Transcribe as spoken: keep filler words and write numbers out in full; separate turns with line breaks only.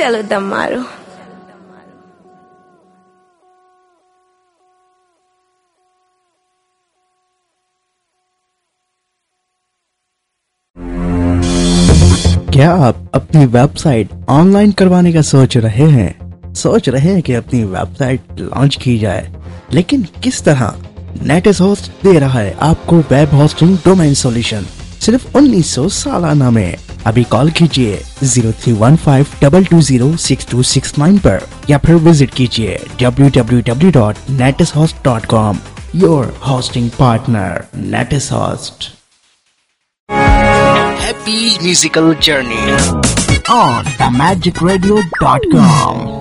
चलो दम मारो।
क्या आप अपनी वेबसाइट ऑनलाइन करवाने का सोच रहे हैं? सोच रहे हैं कि अपनी वेबसाइट लॉन्च की जाए, लेकिन किस तरह? नेटिस होस्ट दे रहा है आपको वेब होस्टिंग डोमेन सॉल्यूशन सिर्फ उन्नीस सौ सालाना में। अभी कॉल कीजिए zero three one five to to zero six to six nine पर या फिर विजिट कीजिए W W W dot नेटिस host dot com. Your hosting partner नेटिस host. Happy musical journey on the magic radio dot com.